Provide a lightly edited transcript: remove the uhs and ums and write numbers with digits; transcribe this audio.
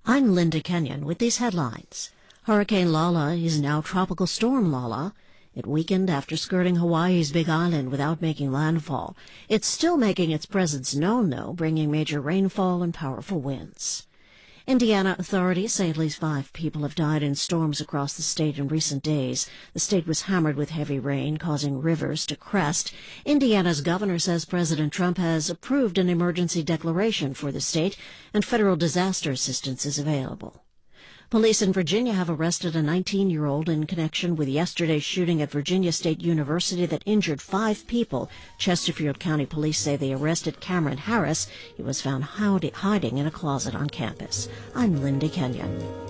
I'm Linda Kenyon with these headlines. Hurricane Lala is now Tropical Storm Lala. It weakened after skirting Hawaii's Big Island without making landfall. It's still making its presence known, though, bringing major rainfall and powerful winds. Indiana authorities say at least 5 people have died in storms across the state in recent days. The state was hammered with heavy rain, causing rivers to crest. Indiana's governor says President Trump has approved an emergency declaration for the state, and federal disaster assistance is available. Police in Virginia have arrested a 19-year-old in connection with yesterday's shooting at Virginia State University that injured 5 people. Chesterfield County Police say they arrested Cameron Harris. He was found hiding in a closet on campus. I'm Linda Kenyon.